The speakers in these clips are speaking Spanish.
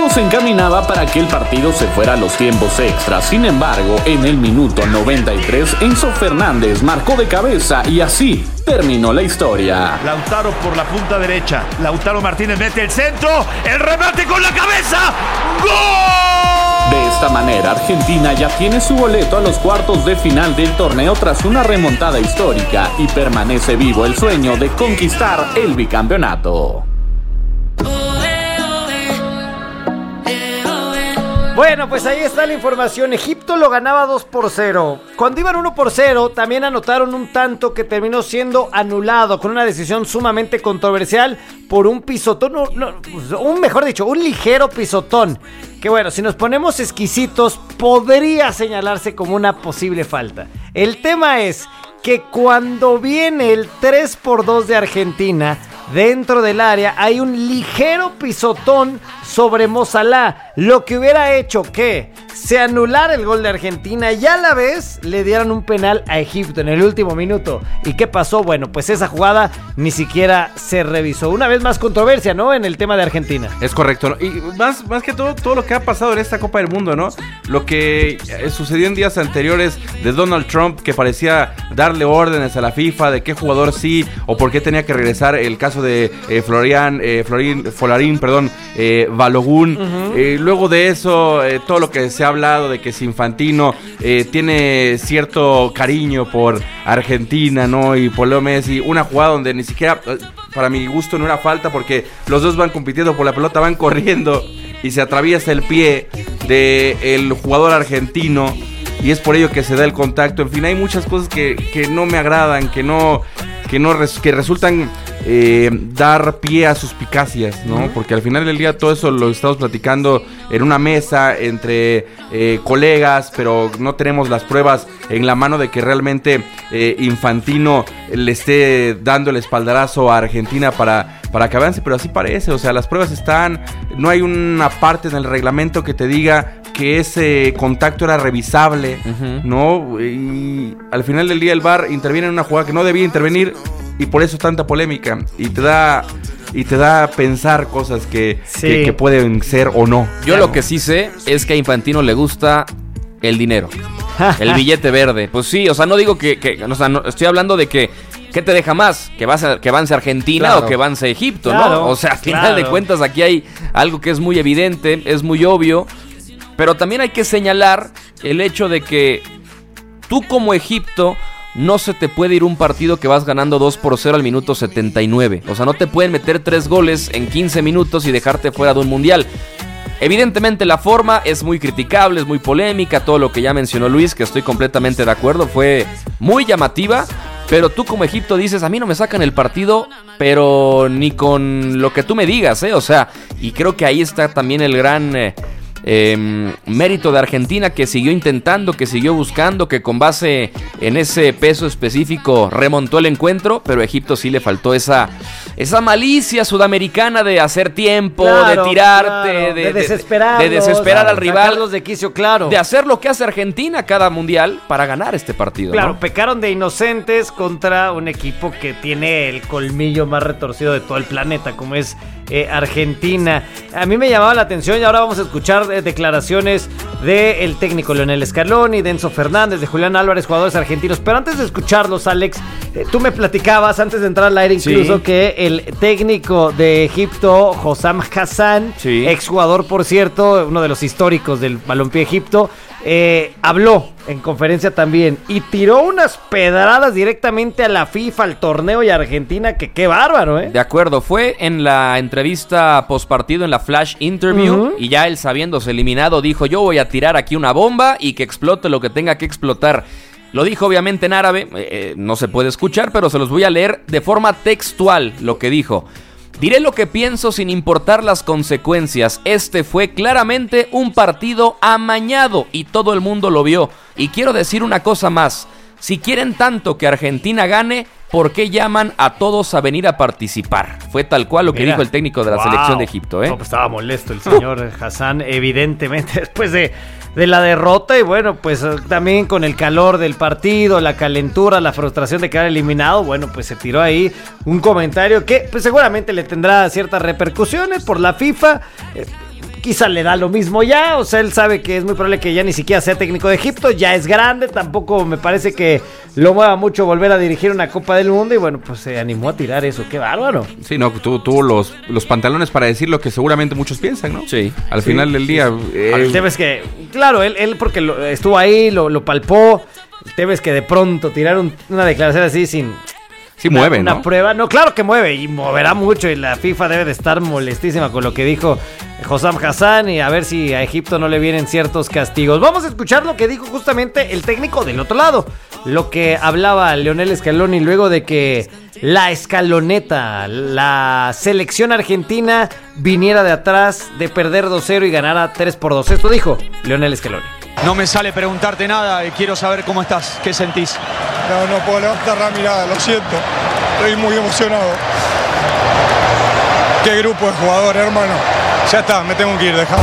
Todo se encaminaba para que el partido se fuera a los tiempos extras. Sin embargo, en el minuto 93, Enzo Fernández marcó de cabeza y así terminó la historia. Lautaro por la punta derecha. Lautaro Martínez mete el centro. El remate con la cabeza. ¡Gol! De esta manera, Argentina ya tiene su boleto a los cuartos de final del torneo tras una remontada histórica y permanece vivo el sueño de conquistar el bicampeonato. Bueno, pues ahí está la información. Egipto lo ganaba 2-0. Cuando iban 1-0, también anotaron un tanto que terminó siendo anulado con una decisión sumamente controversial por un pisotón, un ligero pisotón. Que bueno, si nos ponemos exquisitos, podría señalarse como una posible falta. El tema es que cuando viene el 3-2 de Argentina, dentro del área hay un ligero pisotón sobre Mo Salah, lo que hubiera hecho que se anulara el gol de Argentina y a la vez le dieran un penal a Egipto en el último minuto. ¿Y qué pasó? Bueno, pues esa jugada ni siquiera se revisó. Una vez más controversia, ¿no? En el tema de Argentina. Es correcto, ¿no? Y más que todo lo que ha pasado en esta Copa del Mundo, ¿no? Lo que sucedió en días anteriores de Donald Trump, que parecía darle órdenes a la FIFA de qué jugador sí o por qué tenía que regresar. El caso de Folarín, Balogun. Uh-huh. Luego de eso, todo lo que se ha hablado de que si Infantino tiene cierto cariño por Argentina, ¿no? Y por Leo Messi, una jugada donde ni siquiera, para mi gusto, no era falta porque los dos van compitiendo por la pelota, van corriendo y se atraviesa el pie del jugador argentino y es por ello que se da el contacto. En fin, hay muchas cosas que no me agradan, que resultan dar pie a suspicacias, ¿no? Uh-huh. Porque al final del día todo eso lo estamos platicando en una mesa entre colegas, pero no tenemos las pruebas en la mano de que realmente Infantino le esté dando el espaldarazo a Argentina para que avance, pero así parece. O sea, las pruebas están, no hay una parte en el reglamento que te diga que ese contacto era revisable, uh-huh, ¿no? Y al final del día el VAR interviene en una jugada que no debía intervenir y por eso tanta polémica y te da a pensar cosas que pueden ser o no. Yo lo que sí sé es que a Infantino le gusta el dinero, el billete verde. Pues sí, o sea, no digo o sea, no, estoy hablando de que ¿qué te deja más? ¿Que avance Argentina, claro, o que avance Egipto, claro, ¿no? O sea, al final de cuentas aquí hay algo que es muy evidente, es muy obvio, pero también hay que señalar el hecho de que tú como Egipto no se te puede ir un partido que vas ganando 2-0 al minuto 79. O sea, no te pueden meter 3 goles en 15 minutos y dejarte fuera de un mundial. Evidentemente la forma es muy criticable, es muy polémica, todo lo que ya mencionó Luis, que estoy completamente de acuerdo, fue muy llamativa, pero tú como Egipto dices, a mí no me sacan el partido, pero ni con lo que tú me digas, o sea, y creo que ahí está también el gran mérito de Argentina, que siguió intentando, que siguió buscando, que con base en ese peso específico remontó el encuentro, pero a Egipto sí le faltó esa malicia sudamericana de hacer tiempo, claro, de tirarte, claro, de desesperar al rival, de quicio, claro, de hacer lo que hace Argentina cada mundial para ganar este partido. Claro, ¿no? Pecaron de inocentes contra un equipo que tiene el colmillo más retorcido de todo el planeta, como es Argentina. A mí me llamaba la atención y ahora vamos a escuchar declaraciones del técnico Lionel Scaloni, de Enzo Fernández, de Julián Álvarez, jugadores argentinos. Pero antes de escucharlos, Alex, tú me platicabas antes de entrar al aire incluso, sí, que el técnico de Egipto, Hossam Hassan, sí, exjugador por cierto, uno de los históricos del balompié Egipto, habló en conferencia también y tiró unas pedradas directamente a la FIFA, al torneo y a Argentina, que qué bárbaro, De acuerdo, fue en la entrevista postpartido, en la flash interview, uh-huh, y ya él, sabiéndose eliminado, dijo: yo voy a tirar aquí una bomba y que explote lo que tenga que explotar. Lo dijo obviamente en árabe, no se puede escuchar, pero se los voy a leer de forma textual lo que dijo. Diré lo que pienso sin importar las consecuencias. Este fue claramente un partido amañado y todo el mundo lo vio. Y quiero decir una cosa más. Si quieren tanto que Argentina gane, ¿por qué llaman a todos a venir a participar? Fue tal cual lo que dijo el técnico de la selección de Egipto, No, pues estaba molesto el señor Hassan, evidentemente, después de la derrota, y bueno, pues también con el calor del partido, la calentura, la frustración de quedar eliminado, bueno, pues se tiró ahí un comentario que pues seguramente le tendrá ciertas repercusiones por la FIFA. quizá le da lo mismo ya, o sea, él sabe que es muy probable que ya ni siquiera sea técnico de Egipto, ya es grande, tampoco me parece que lo mueva mucho volver a dirigir una Copa del Mundo, y bueno, pues se animó a tirar eso, qué bárbaro. Sí, no, tuvo los pantalones para decir lo que seguramente muchos piensan, ¿no? Sí. Al final del día... El tema es que, claro, él porque estuvo ahí, lo palpó, el tema es que de pronto tirar una declaración así sin... Sí mueve, una ¿no? prueba, no, claro que mueve y moverá mucho, y la FIFA debe de estar molestísima con lo que dijo Hossam Hassan, y a ver si a Egipto no le vienen ciertos castigos. Vamos a escuchar lo que dijo justamente el técnico del otro lado, lo que hablaba Lionel Scaloni luego de que la escaloneta, la selección argentina viniera de atrás de perder 2-0 y ganara 3-2. Esto dijo Lionel Scaloni. No me sale preguntarte nada y quiero saber cómo estás, qué sentís. No puedo levantar la mirada, lo siento. Estoy muy emocionado. Qué grupo de jugadores, hermano. Ya está, me tengo que ir, dejado.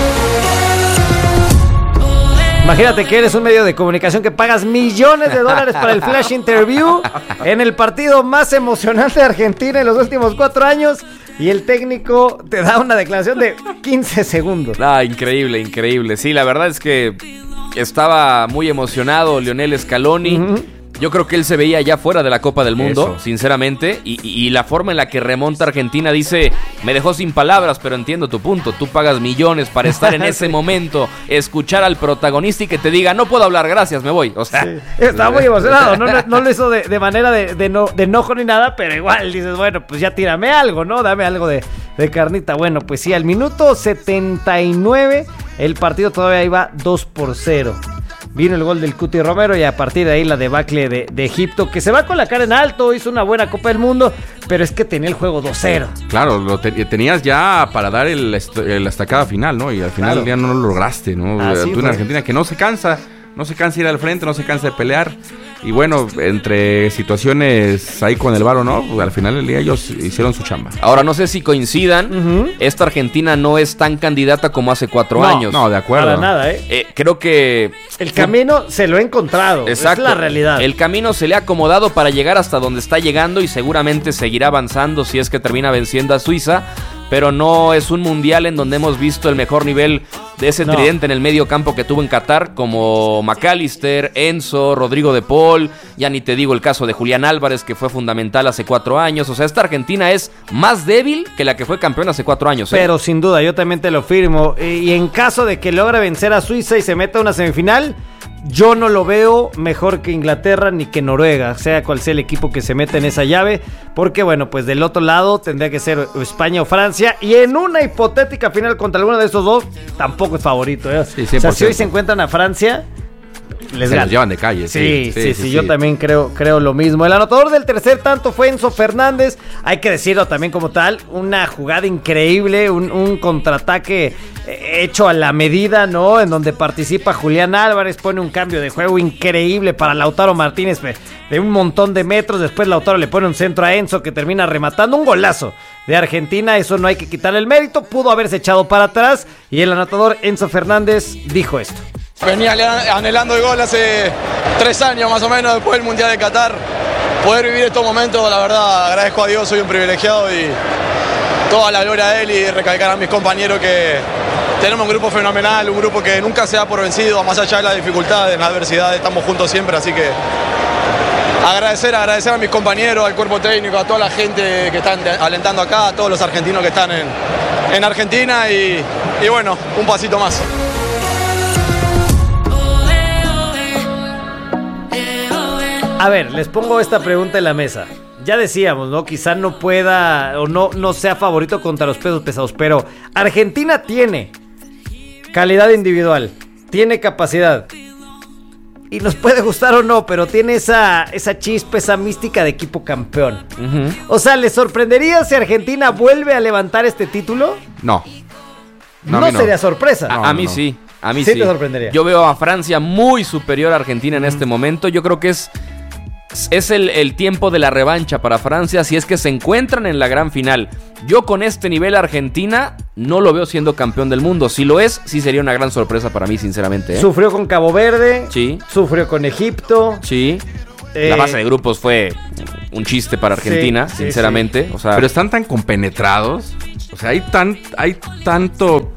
Imagínate que eres un medio de comunicación que pagas millones de dólares para el flash interview en el partido más emocionante de Argentina en los últimos 4 años, y el técnico te da una declaración de 15 segundos. Increíble, increíble. Sí, la verdad es que estaba muy emocionado Lionel Scaloni. Uh-huh. Yo creo que él se veía ya fuera de la Copa del Mundo, sinceramente, y la forma en la que remonta Argentina, dice, me dejó sin palabras, pero entiendo tu punto, tú pagas millones para estar en ese momento, escuchar al protagonista y que te diga, no puedo hablar, gracias, me voy, o sea... Sí. Estaba muy emocionado, no lo hizo de manera de enojo ni nada, pero igual dices, bueno, pues ya tírame algo, ¿no? Dame algo de carnita. Bueno, pues sí, al minuto 79, el partido todavía iba 2-0. Vino el gol del Cuti Romero y a partir de ahí la debacle de Egipto, que se va con la cara en alto, hizo una buena Copa del Mundo, pero es que tenía el juego 2-0. Claro, tenías ya para dar la estacada final, ¿no? Y al final del día no lo lograste, ¿no? Tú en Argentina que no se cansa ir al frente, no se cansa de pelear. Y bueno, entre situaciones ahí con el VAR o no, pues al final del día ellos hicieron su chamba. Ahora, no sé si coincidan, esta Argentina no es tan candidata como hace 4 años. No, de acuerdo. Para nada, creo que... El camino se lo ha encontrado, exacto, es la realidad. El camino se le ha acomodado para llegar hasta donde está llegando y seguramente seguirá avanzando si es que termina venciendo a Suiza. Pero no es un mundial en donde hemos visto el mejor nivel de ese tridente en el medio campo que tuvo en Qatar, como McAllister, Enzo, Rodrigo de Paul, ya ni te digo el caso de Julián Álvarez, que fue fundamental hace 4 años. O sea, esta Argentina es más débil que la que fue campeona hace 4 años. Pero sin duda, yo también te lo firmo. Y en caso de que logre vencer a Suiza y se meta a una semifinal, yo no lo veo mejor que Inglaterra ni que Noruega, sea cual sea el equipo que se meta en esa llave, porque bueno, pues del otro lado tendría que ser España o Francia, y en una hipotética final contra alguno de estos dos, tampoco es favorito, ¿eh? Sí, o sea, si hoy se encuentran a Francia, les los llevan de calle. Sí, yo también creo lo mismo. El anotador del tercer tanto fue Enzo Fernández, hay que decirlo también como tal, una jugada increíble, un contraataque hecho a la medida, ¿no? En donde participa Julián Álvarez, pone un cambio de juego increíble para Lautaro Martínez de un montón de metros. Después Lautaro le pone un centro a Enzo que termina rematando, un golazo de Argentina. Eso no hay que quitarle el mérito, pudo haberse echado para atrás, y el anotador Enzo Fernández dijo esto. Venía anhelando el gol hace 3 años más o menos después del Mundial de Qatar. Poder vivir estos momentos, la verdad, agradezco a Dios, soy un privilegiado y toda la gloria a él, y recalcar a mis compañeros que tenemos un grupo fenomenal, un grupo que nunca se da por vencido, más allá de las dificultades, en la adversidad, estamos juntos siempre, así que agradecer a mis compañeros, al cuerpo técnico, a toda la gente que están alentando acá, a todos los argentinos que están en Argentina y bueno, un pasito más. A ver, les pongo esta pregunta en la mesa. Ya decíamos, ¿no? Quizá no pueda o no sea favorito contra los pesos pesados, pero Argentina tiene calidad individual, tiene capacidad. Y nos puede gustar o no, pero tiene esa chispa, esa mística de equipo campeón. Uh-huh. O sea, ¿les sorprendería si Argentina vuelve a levantar este título? No. No sería sorpresa. A mí sí. A mí sí. Te sorprendería. Yo veo a Francia muy superior a Argentina en este momento. Yo creo que es el tiempo de la revancha para Francia si es que se encuentran en la gran final. Yo con este nivel Argentina no lo veo siendo campeón del mundo. Si lo es, sí sería una gran sorpresa para mí, sinceramente, ¿eh? Sufrió con Cabo Verde. Sí. Sufrió con Egipto. Sí. La fase de grupos fue un chiste para Argentina, sinceramente. Sí. O sea, pero están tan compenetrados. O sea, hay tanto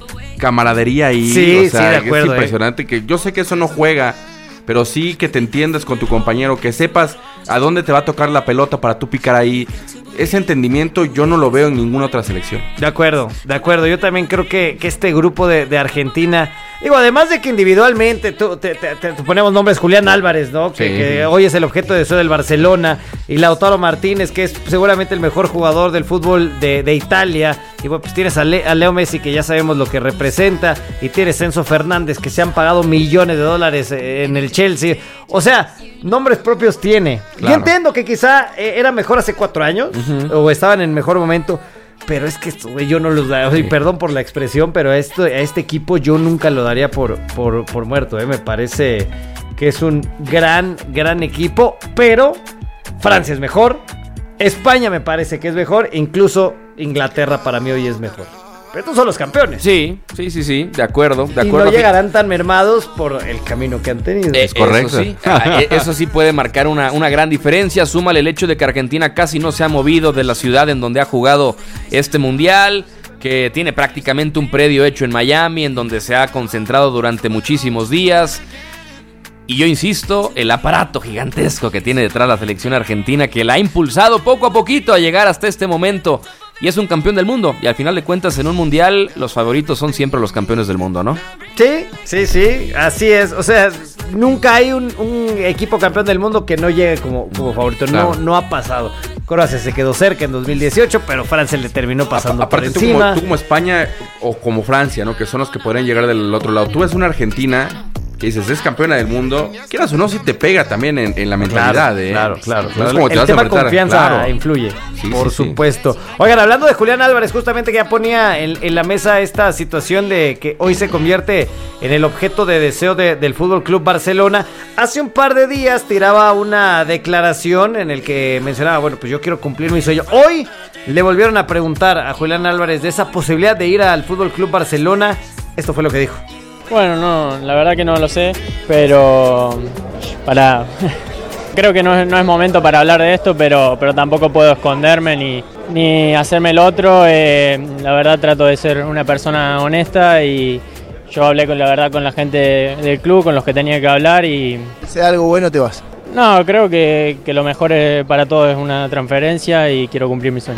camaradería ahí. Sí, o sea, de acuerdo, es impresionante que yo sé que eso no juega, pero sí que te entiendas con tu compañero, que sepas a dónde te va a tocar la pelota para tú picar ahí. Ese entendimiento yo no lo veo en ninguna otra selección. De acuerdo. Yo también creo que este grupo de Argentina, digo, además de que individualmente te ponemos nombres, Julián Álvarez, ¿no? Que hoy es el objeto de deseo del Barcelona, y Lautaro Martínez, que es seguramente el mejor jugador del fútbol de Italia. Y bueno, pues tienes a Leo Messi, que ya sabemos lo que representa, y tienes a Enzo Fernández, que se han pagado millones de dólares en el Chelsea. O sea, nombres propios tiene. Claro. Yo entiendo que quizá era mejor hace 4 años, o estaban en mejor momento, pero es que yo no los daría, sí. Perdón por la expresión, pero a este equipo yo nunca lo daría por muerto. Me parece que es un gran equipo, pero Francia es mejor, España me parece que es mejor, incluso Inglaterra para mí hoy es mejor. Pero estos son los campeones. Sí, de acuerdo. Y no llegarán tan mermados por el camino que han tenido. Es correcto. Eso sí, eso sí puede marcar una gran diferencia. Súmale el hecho de que Argentina casi no se ha movido de la ciudad en donde ha jugado este mundial, que tiene prácticamente un predio hecho en Miami, en donde se ha concentrado durante muchísimos días. Y yo insisto, el aparato gigantesco que tiene detrás la selección argentina, que la ha impulsado poco a poquito a llegar hasta este momento. Y es un campeón del mundo. Y al final de cuentas, en un mundial, los favoritos son siempre los campeones del mundo, ¿no? Sí, así es. O sea, nunca hay un equipo campeón del mundo que no llegue como favorito. Claro. No ha pasado. Croacia se quedó cerca en 2018, pero Francia le terminó pasando por encima. Tú como España o como Francia, ¿no? Que son los que podrían llegar del otro lado. Tú ves una Argentina que dices, es campeona del mundo, quieras o no, sí te pega también en la mentalidad. Claro. No es como el tema confianza influye, por supuesto. Oigan, hablando de Julián Álvarez, justamente que ya ponía en la mesa esta situación de que hoy se convierte en el objeto de deseo del Fútbol Club Barcelona. Hace un par de días tiraba una declaración en el que mencionaba, bueno, pues yo quiero cumplir mi sueño. Hoy le volvieron a preguntar a Julián Álvarez de esa posibilidad de ir al Fútbol Club Barcelona. Esto fue lo que dijo. Bueno, no, la verdad que no lo sé, pero creo que no es momento para hablar de esto, pero tampoco puedo esconderme ni hacerme el otro. La verdad trato de ser una persona honesta y yo hablé con la gente del club, con los que tenía que hablar y... Si hay algo bueno te vas. No, creo que lo mejor para todos es una transferencia y quiero cumplir mi sueño.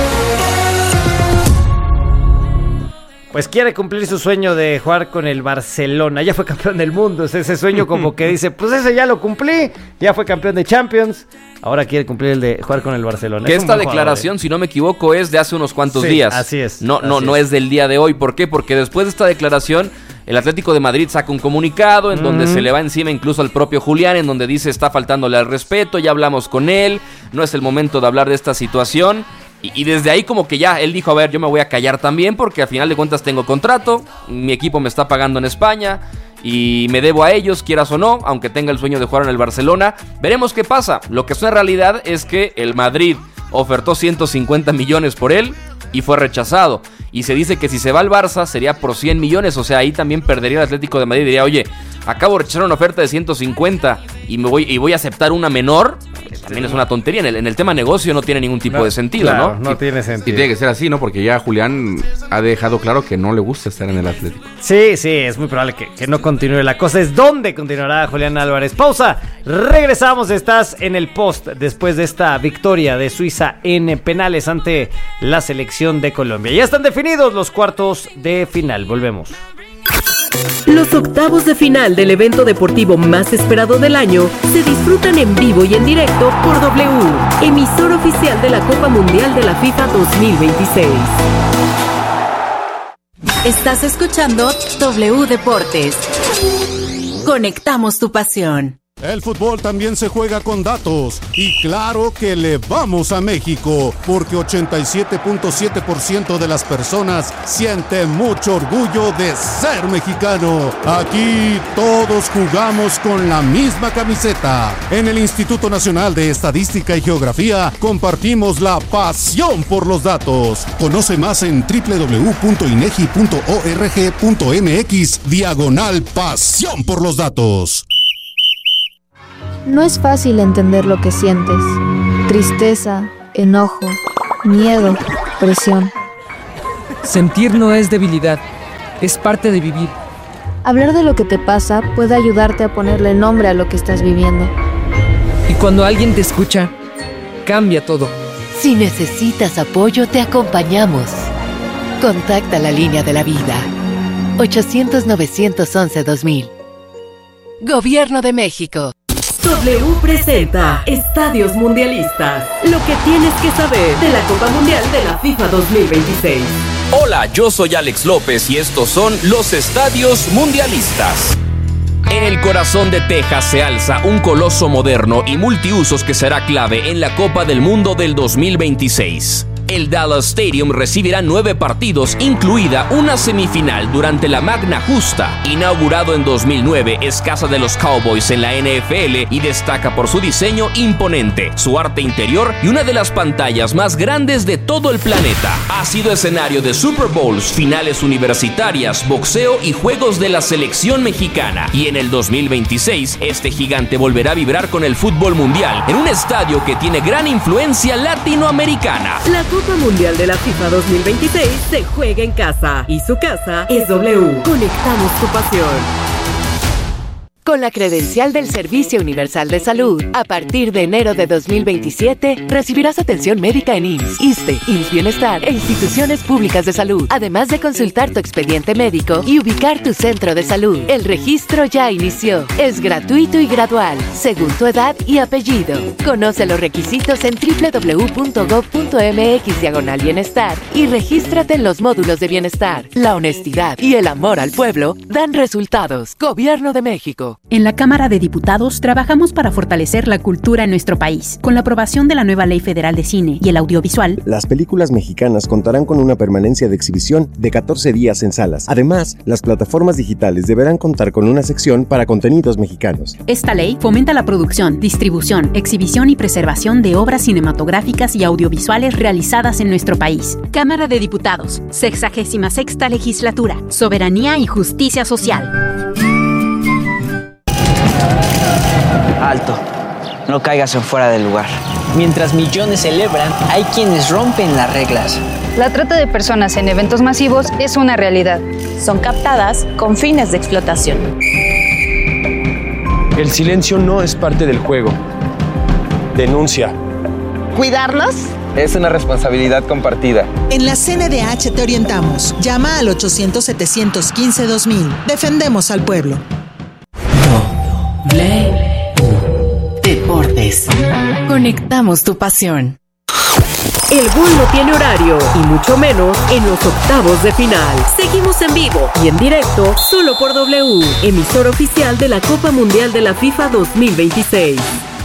Pues quiere cumplir su sueño de jugar con el Barcelona. Ya fue campeón del mundo. Es ese sueño como que dice, pues ese ya lo cumplí. Ya fue campeón de Champions. Ahora quiere cumplir el de jugar con el Barcelona. Que esta declaración, si no me equivoco, es de hace unos cuantos días. Así es. No es del día de hoy. ¿Por qué? Porque después de esta declaración, el Atlético de Madrid saca un comunicado en donde se le va encima incluso al propio Julián, en donde dice está faltándole al respeto, ya hablamos con él, no es el momento de hablar de esta situación. Y desde ahí como que ya él dijo, a ver, yo me voy a callar también porque al final de cuentas tengo contrato, mi equipo me está pagando en España y me debo a ellos, quieras o no, aunque tenga el sueño de jugar en el Barcelona. Veremos qué pasa. Lo que es una realidad es que el Madrid ofertó 150 millones por él y fue rechazado. Y se dice que si se va al Barça sería por 100 millones, o sea, ahí también perdería el Atlético de Madrid. Diría, oye, acabo de rechazar una oferta de 150 y voy a aceptar una menor. También es una tontería. En el tema negocio no tiene ningún tipo de sentido, claro, ¿no? No tiene sentido. Y tiene que ser así, ¿no? Porque ya Julián ha dejado claro que no le gusta estar en el Atlético. Sí, es muy probable que no continúe. La cosa es dónde continuará Julián Álvarez. Pausa, regresamos. Estás en el post después de esta victoria de Suiza en penales ante la selección de Colombia. Ya están definidos los cuartos de final. Volvemos. Los octavos de final del evento deportivo más esperado del año se disfrutan en vivo y en directo por W, emisor oficial de la Copa Mundial de la FIFA 2026. Estás escuchando W Deportes. Conectamos tu pasión. El fútbol también se juega con datos y claro que le vamos a México porque 87.7% de las personas sienten mucho orgullo de ser mexicano. Aquí todos jugamos con la misma camiseta. En el Instituto Nacional de Estadística y Geografía compartimos la pasión por los datos. Conoce más en www.inegi.org.mx/pasión por los datos. No es fácil entender lo que sientes. Tristeza, enojo, miedo, presión. Sentir no es debilidad, es parte de vivir. Hablar de lo que te pasa puede ayudarte a ponerle nombre a lo que estás viviendo. Y cuando alguien te escucha, cambia todo. Si necesitas apoyo, te acompañamos. Contacta la línea de la vida. 800-911-2000. Gobierno de México. W presenta Estadios Mundialistas. Lo que tienes que saber de la Copa Mundial de la FIFA 2026. Hola, yo soy Alex López y estos son los Estadios Mundialistas. En el corazón de Texas se alza un coloso moderno y multiusos que será clave en la Copa del Mundo del 2026. El Dallas Stadium recibirá 9 partidos, incluida una semifinal durante la Magna Justa. Inaugurado en 2009, es casa de los Cowboys en la NFL y destaca por su diseño imponente, su arte interior y una de las pantallas más grandes de todo el planeta. Ha sido escenario de Super Bowls, finales universitarias, boxeo y juegos de la selección mexicana. Y en el 2026, este gigante volverá a vibrar con el fútbol mundial en un estadio que tiene gran influencia latinoamericana. La Copa Mundial de la FIFA 2026 se juega en casa y su casa es W. Conectamos tu pasión. Con la credencial del Servicio Universal de Salud, a partir de enero de 2027, recibirás atención médica en IMSS, ISSSTE, IMSS Bienestar e instituciones públicas de salud, además de consultar tu expediente médico y ubicar tu centro de salud. El registro ya inició. Es gratuito y gradual, según tu edad y apellido. Conoce los requisitos en www.gov.mx/bienestar y regístrate en los módulos de bienestar. La honestidad y el amor al pueblo dan resultados. Gobierno de México. En la Cámara de Diputados trabajamos para fortalecer la cultura en nuestro país. Con la aprobación de la nueva Ley Federal de Cine y el Audiovisual, las películas mexicanas contarán con una permanencia de exhibición de 14 días en salas. Además, las plataformas digitales deberán contar con una sección para contenidos mexicanos. Esta ley fomenta la producción, distribución, exhibición y preservación de obras cinematográficas y audiovisuales realizadas en nuestro país. Cámara de Diputados, 66ª Legislatura, Soberanía y Justicia Social. Alto, no caigas en fuera del lugar. Mientras millones celebran, hay quienes rompen las reglas. La trata de personas en eventos masivos es una realidad. Son captadas con fines de explotación. El silencio no es parte del juego. Denuncia. ¿Cuidarnos? Es una responsabilidad compartida. En la CNDH te orientamos. Llama al 800-715-2000. Defendemos al pueblo. Deportes. Conectamos tu pasión. El gol no tiene horario y mucho menos en los octavos de final. Seguimos en vivo y en directo solo por W, emisora oficial de la Copa Mundial de la FIFA 2026.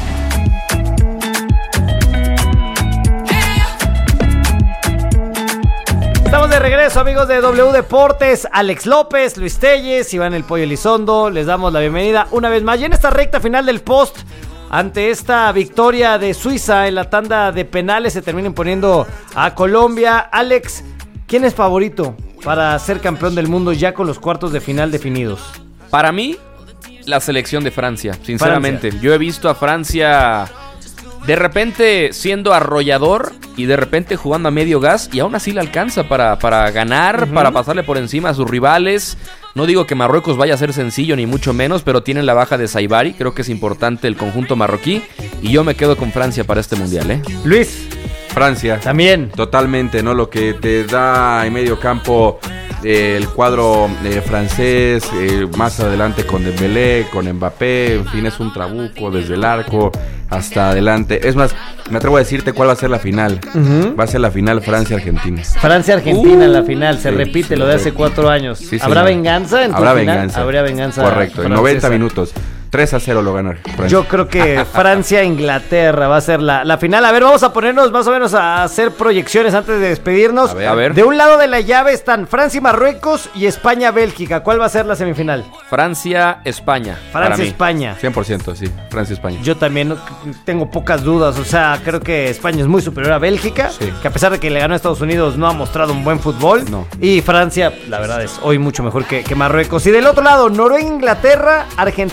Estamos de regreso, amigos de W Deportes. Alex López, Luis Telles, Iván El Pollo Elizondo. Les damos la bienvenida una vez más. Y en esta recta final del post, ante esta victoria de Suiza en la tanda de penales, se termina imponiendo a Colombia. Alex, ¿quién es favorito para ser campeón del mundo ya con los cuartos de final definidos? Para mí, la selección de Francia, sinceramente. Yo he visto a Francia de repente siendo arrollador y de repente jugando a medio gas, y aún así le alcanza para ganar, para pasarle por encima a sus rivales. No digo que Marruecos vaya a ser sencillo, ni mucho menos, pero tienen la baja de Saibari. Creo que es importante el conjunto marroquí, y yo me quedo con Francia para este mundial, Luis. Francia. También. Totalmente, ¿no? Lo que te da en medio campo el cuadro francés, más adelante con Dembélé, con Mbappé, en fin, es un trabuco desde el arco hasta adelante. Es más, me atrevo a decirte cuál va a ser la final. Va a ser la final Francia-Argentina. Francia-Argentina en la final, se repite lo de hace 4 años. Sí, ¿Habrá venganza en tu Habrá final? venganza. Habría venganza. Correcto, en 90 minutos. 3-0 lo gana Francia. Yo creo que Francia-Inglaterra va a ser la final. A ver, vamos a ponernos más o menos a hacer proyecciones antes de despedirnos. A ver. De un lado de la llave están Francia y Marruecos y España-Bélgica. ¿Cuál va a ser la semifinal? Francia-España. Francia-España. 100%, sí. Francia-España. Yo también tengo pocas dudas. O sea, creo que España es muy superior a Bélgica. Sí. Que a pesar de que le ganó a Estados Unidos, no ha mostrado un buen fútbol. No. Y Francia, la verdad, es hoy mucho mejor que Marruecos. Y del otro lado, Noruega-Inglaterra, Argentina-Suiza.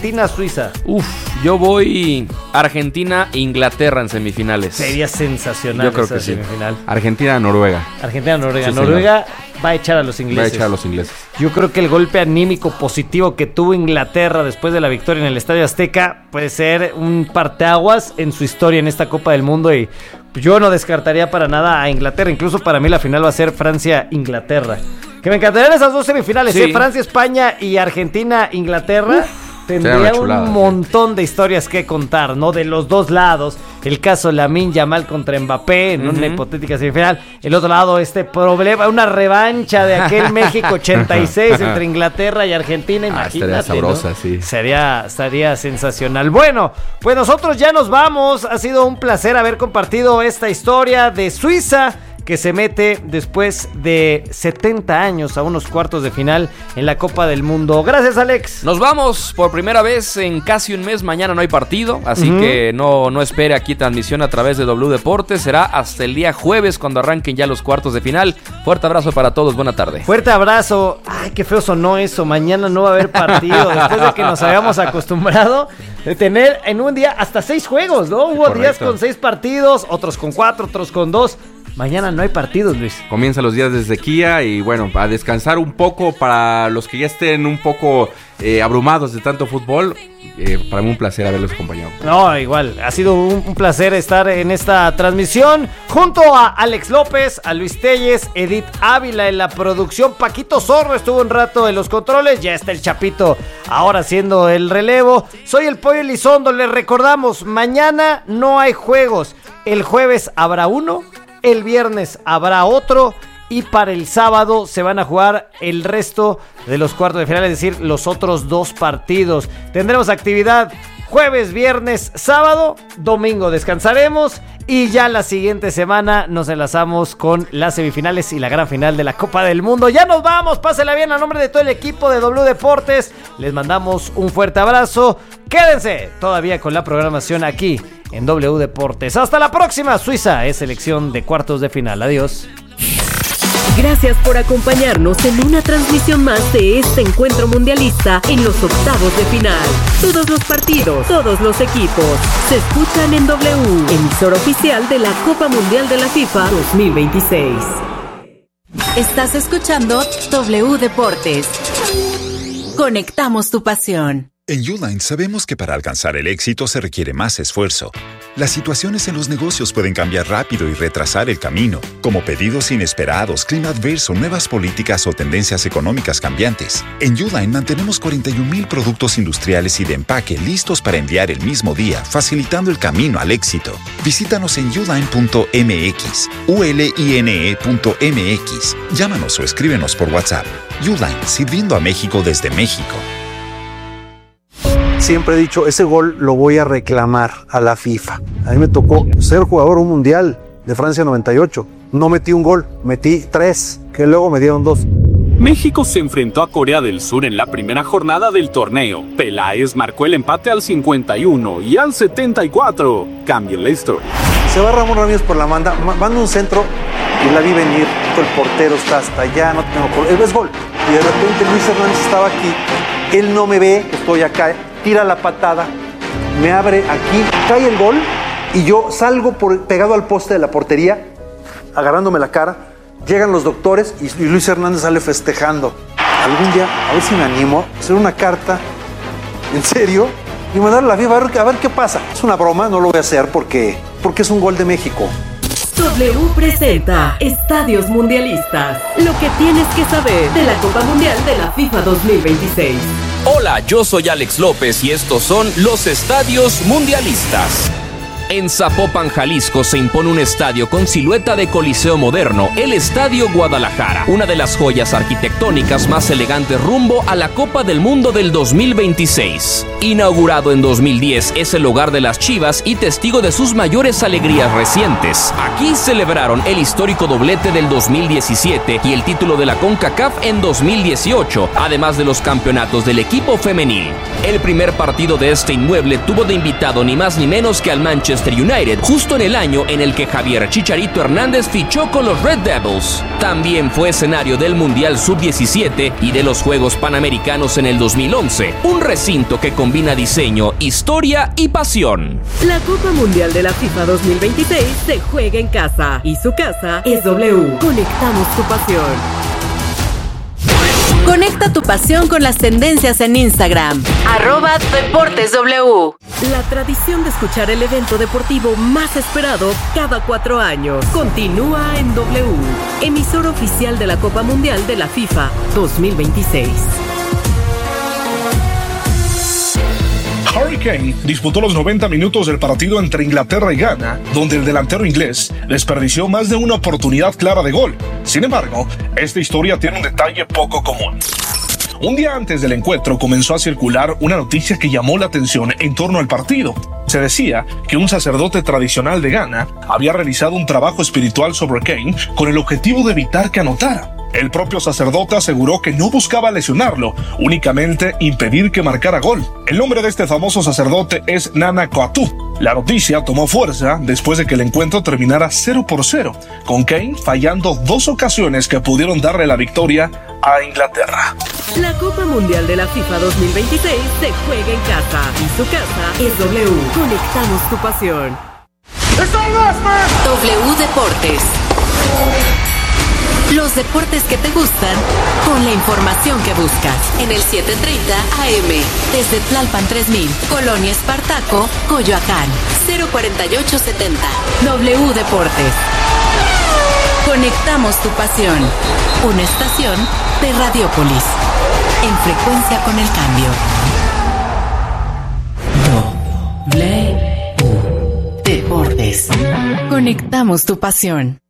Suiza? Yo voy Argentina-Inglaterra en semifinales. Sería sensacional. Yo creo esa que sí. semifinal. Argentina-Noruega. Argentina-Noruega. Sí, Noruega va a echar a los ingleses. Yo creo que el golpe anímico positivo que tuvo Inglaterra después de la victoria en el Estadio Azteca puede ser un parteaguas en su historia en esta Copa del Mundo, y yo no descartaría para nada a Inglaterra. Incluso para mí la final va a ser Francia-Inglaterra. Que me encantarían esas dos semifinales, Sí. Francia-España y Argentina-Inglaterra. Tendría un montón de historias que contar, ¿no? De los dos lados. El caso Lamine Yamal contra Mbappé en una hipotética semifinal. El otro lado, problema, una revancha de aquel México 86 entre Inglaterra y Argentina. Imagínate, estaría sabrosa, ¿no? sí. Estaría sensacional. Bueno, pues nosotros ya nos vamos. Ha sido un placer haber compartido esta historia de Suiza, que se mete después de 70 años a unos cuartos de final en la Copa del Mundo. Gracias, Alex. Nos vamos por primera vez en casi un mes. Mañana no hay partido, así que no espere aquí transmisión a través de W Deportes. Será hasta el día jueves cuando arranquen ya los cuartos de final. Fuerte abrazo para todos, buena tarde. Fuerte abrazo. Ay, qué feo sonó eso. Mañana no va a haber partido. Después de que nos habíamos acostumbrado de tener en un día hasta 6 juegos, ¿no? Hubo días con 6 partidos, otros con 4, otros con 2. Mañana no hay partidos, Luis. Comienzan los días de sequía y bueno, a descansar un poco para los que ya estén un poco abrumados de tanto fútbol. Para mí un placer haberlos acompañado. No, igual, ha sido un placer estar en esta transmisión junto a Alex López, a Luis Telles, Edith Ávila en la producción, Paquito Zorro estuvo un rato en los controles, ya está el Chapito ahora haciendo el relevo. Soy el Pollo Elizondo, les recordamos, mañana no hay juegos, el jueves habrá uno, el viernes habrá otro, y para el sábado se van a jugar el resto de los cuartos de final, es decir, los otros 2 partidos. Tendremos actividad jueves, viernes, sábado, domingo descansaremos y ya la siguiente semana nos enlazamos con las semifinales y la gran final de la Copa del Mundo. Ya nos vamos, pásenla bien a nombre de todo el equipo de W Deportes. Les mandamos un fuerte abrazo. Quédense todavía con la programación aquí en W Deportes. Hasta la próxima. Suiza es selección de cuartos de final. Adiós. Gracias por acompañarnos en una transmisión más de este encuentro mundialista en los octavos de final. Todos los partidos, todos los equipos se escuchan en W, emisora oficial de la Copa Mundial de la FIFA 2026. Estás escuchando W Deportes. Conectamos tu pasión. En Uline sabemos que para alcanzar el éxito se requiere más esfuerzo. Las situaciones en los negocios pueden cambiar rápido y retrasar el camino, como pedidos inesperados, clima adverso, nuevas políticas o tendencias económicas cambiantes. En Uline mantenemos 41,000 productos industriales y de empaque listos para enviar el mismo día, facilitando el camino al éxito. Visítanos en uline.mx, uline.mx. Llámanos o escríbenos por WhatsApp. Uline, sirviendo a México desde México. Siempre he dicho, ese gol lo voy a reclamar a la FIFA. A mí me tocó ser jugador un mundial de Francia 98. No metí un gol, metí 3, que luego me dieron 2. México se enfrentó a Corea del Sur en la primera jornada del torneo. Peláez marcó el empate al 51 y al 74 cambió la historia. Se va Ramón Ramírez por la manda un centro y la vi venir. El portero está hasta allá, no tengo gol. Es gol. Y de repente Luis Hernández estaba aquí. Él no me ve, estoy acá. Tira la patada, me abre aquí, cae el gol y yo salgo pegado al poste de la portería, agarrándome la cara. Llegan los doctores y Luis Hernández sale festejando. Algún día, a ver si me animo, hacer una carta, en serio, y mandarle a la FIFA a ver qué pasa. Es una broma, no lo voy a hacer porque es un gol de México. W presenta Estadios Mundialistas. Lo que tienes que saber de la Copa Mundial de la FIFA 2026. Hola, yo soy Alex López y estos son los Estadios Mundialistas. En Zapopan, Jalisco, se impone un estadio con silueta de coliseo moderno, el Estadio Guadalajara, una de las joyas arquitectónicas más elegantes rumbo a la Copa del Mundo del 2026. Inaugurado en 2010, es el hogar de las Chivas y testigo de sus mayores alegrías recientes. Aquí celebraron el histórico doblete del 2017 y el título de la CONCACAF en 2018, además de los campeonatos del equipo femenil. El primer partido de este inmueble tuvo de invitado ni más ni menos que al Manchester Manchester United, justo en el año en el que Javier Chicharito Hernández fichó con los Red Devils. También fue escenario del Mundial Sub-17 y de los Juegos Panamericanos en el 2011, un recinto que combina diseño, historia y pasión. La Copa Mundial de la FIFA 2026 se juega en casa y su casa es W. Conectamos tu pasión. Conecta tu pasión con las tendencias en Instagram. @DeportesW. La tradición de escuchar el evento deportivo más esperado cada 4 años continúa en W, emisora oficial de la Copa Mundial de la FIFA 2026. Harry Kane disputó los 90 minutos del partido entre Inglaterra y Ghana, donde el delantero inglés desperdició más de una oportunidad clara de gol. Sin embargo, esta historia tiene un detalle poco común. Un día antes del encuentro comenzó a circular una noticia que llamó la atención en torno al partido. Se decía que un sacerdote tradicional de Ghana había realizado un trabajo espiritual sobre Kane con el objetivo de evitar que anotara. El propio sacerdote aseguró que no buscaba lesionarlo, únicamente impedir que marcara gol. El nombre de este famoso sacerdote es Nana Coatu. La noticia tomó fuerza después de que el encuentro terminara 0-0, con Kane fallando 2 ocasiones que pudieron darle la victoria a Inglaterra. La Copa Mundial de la FIFA 2026 se juega en casa y su casa es W. Conectamos tu pasión. W Deportes. Los deportes que te gustan con la información que buscas. En el 7:30 AM. Desde Tlalpan 3000, Colonia Espartaco, Coyoacán. 04870. W Deportes. Conectamos tu pasión. Una estación de Radiópolis. En frecuencia con el cambio. W Deportes. Conectamos tu pasión.